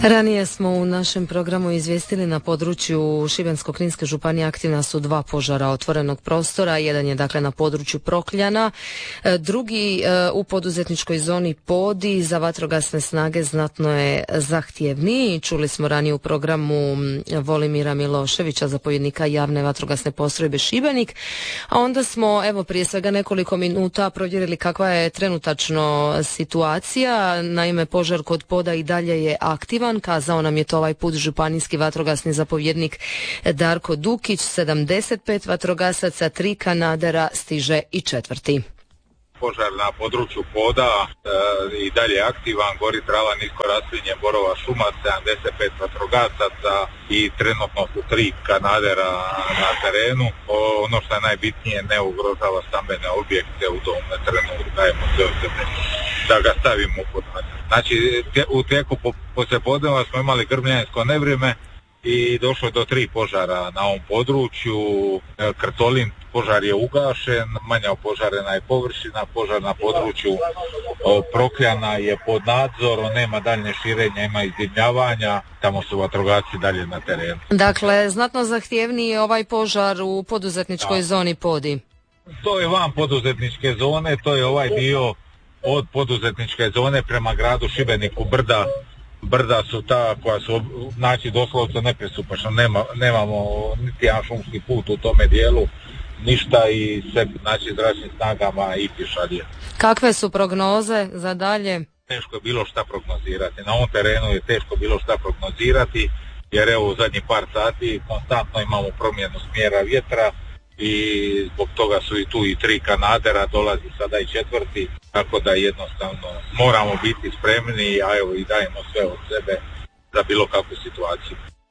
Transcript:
Ranije smo u našem programu izvijestili na području Šibensko-kninske županije aktivna su 2 požara otvorenog prostora. Jedan je dakle na području Prokljana, drugi u poduzetničkoj zoni Podi. Za vatrogasne snage znatno je zahtjevniji. Čuli smo ranije u programu Volimira Miloševića, zapovjednika javne vatrogasne postrojbe Šibenik. A onda smo evo prije svega nekoliko minuta provjerili kakva je trenutačno situacija. Naime, požar kod Poda i dalje je aktivan. Kazao nam je to ovaj put županijski vatrogasni zapovjednik Darko Dukić. 75 vatrogasaca, 3 kanadera, stiže i 4. Požar na području Poda i dalje aktivan, gori trava, nisko raslinje, borova šuma, 75 vatrogasaca i trenutno su 3 kanadera na terenu. Ono što je najbitnije, ne ugrožava stambene objekte u tom trenutku, dajemo sve od sebe da ga stavimo pod nadzor. Znači, u tijeku poslijepodneva smo imali grmljansko nevrijeme i došlo je do 3 požara na ovom području. Krtolin požar je ugašen, manja opožarena je površina, požar na području Prokljana je pod nadzorom, nema daljnje širenja, ima izdimljavanja, tamo su vatrogasci dalje na terenu. Dakle, znatno zahtjevniji je ovaj požar u poduzetničkoj zoni Podi. To je van poduzetničke zone, to je ovaj dio od poduzetničke zone prema gradu Šibeniku. Brda su ta koja su, znači, doslovno nepristupačna, nemamo niti jedan šumski put u tome dijelu, ništa, i sve, znači, zračnim snagama i pješadije. Kakve su prognoze za dalje? Teško je bilo šta prognozirati. Na ovom terenu je teško bilo šta prognozirati, jer evo u zadnjih par sati konstantno imamo promjenu smjera vjetra i zbog toga su i tu i 3 kanadera, dolazi sada i 4. Tako da jednostavno moramo biti spremni, a evo i dajemo sve od sebe za bilo kakvu situaciju.